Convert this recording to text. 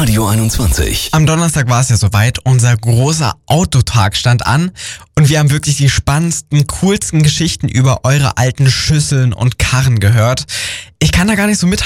Radio 21. Am Donnerstag war es ja soweit, unser großer Autotag stand an und wir haben wirklich die spannendsten, coolsten Geschichten über eure alten Schüsseln und Karren gehört. Ich kann da gar nicht so mithalten.